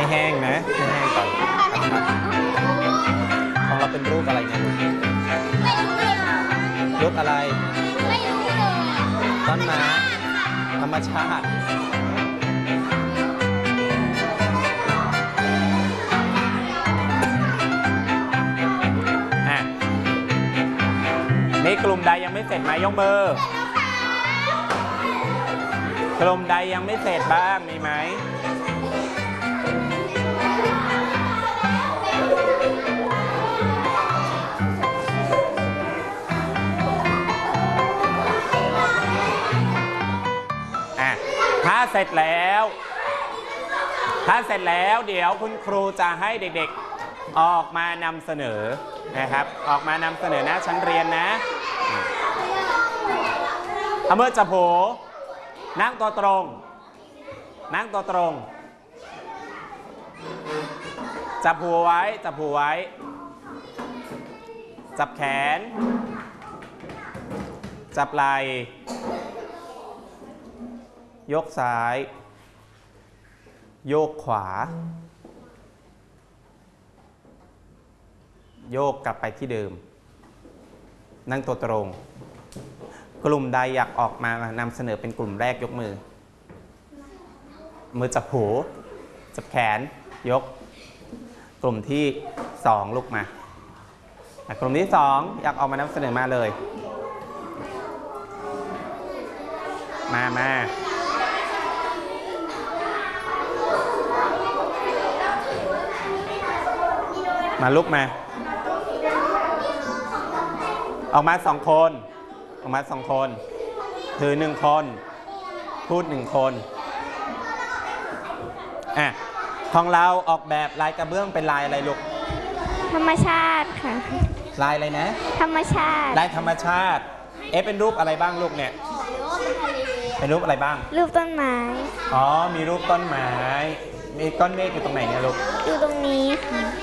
แห้งนะให้แห้งก่อนของเราเป็นรูปอะไรเนี่ยรูปอะไรต้นไม้ธรรมชาตินี่กลุ่มใดยังไม่เสร็จไหมยกมือกลุ่มใดยังไม่เสร็จบ้างมีไหมถ้าเสร็จแล้วเดี๋ยวคุณครูจะให้เด็กๆออกมานำเสนอนะครับออกมานำเสนอหน้าชั้นเรียนนะเอามือจับหูนั่งตัวตรงจับหูไว้จับแขนจับไหล่ยกซ้ายโยกขวาโยกกลับไปที่เดิมนั่งตัวตรงกลุ่มใดอยากออกมานำเสนอเป็นกลุ่มแรกยกมือจับหูจับแขนยกกลุ่มที่2ลุกมากลุ่มที่2อยากออกมานำเสนอมาเลยมาลุกมาออกมา2 คนถือ1 คนพูด1 คนของเราออกแบบลายกระเบื้องเป็นลายอะไรลูกธรรมชาติค่ะลายอะไรนะธรรมชาติลายธรรมชาติเป็นรูปอะไรบ้างลูกเนี่ยเป็นรูปอะไรบ้างรูปต้นไม้มีรูปต้นไม้มีก้อนเมฆอยู่ตรงไหนเนี่ยลูกอยู่ตรงนี้ค่ะ